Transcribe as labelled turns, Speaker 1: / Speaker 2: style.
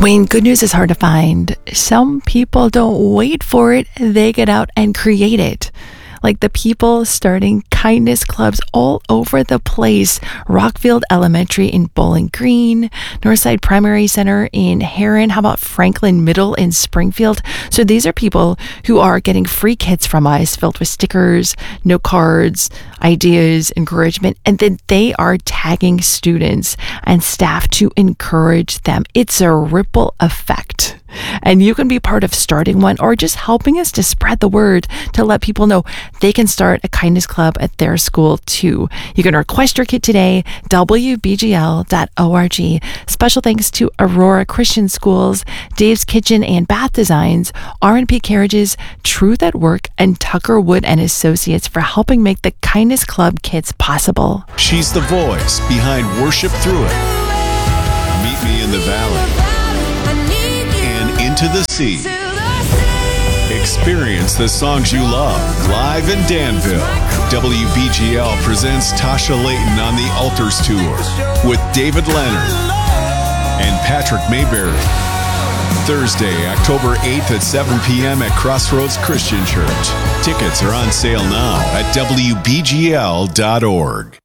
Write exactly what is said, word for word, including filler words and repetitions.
Speaker 1: When good news is hard to find, some people don't wait for it, they get out and create it. Like the people starting kindness clubs all over the place. Rockfield Elementary in Bowling Green, Northside Primary Center in Heron. How about Franklin Middle in Springfield? So these are people who are getting free kits from us filled with stickers, note cards, ideas, encouragement, and then they are tagging students and staff to encourage them. It's a ripple effect. And you can be part of starting one or just helping us to spread the word to let people know they can start a kindness club at their school too. You can request your kit today, w b g l dot org. Special thanks to Aurora Christian Schools, Dave's Kitchen and Bath Designs, R and P Carriages, Truth at Work, and Tucker Wood and Associates for helping make the Kindness Club kits possible.
Speaker 2: She's the voice behind Worship Through It. Meet Me in the Valley. Into the Sea. Experience the songs you love live in Danville. W B G L presents Tasha Layton on the Altars Tour with David Leonard and Patrick Mayberry. Thursday, October eighth at seven p.m. at Crossroads Christian Church. Tickets are on sale now at w b g l dot org.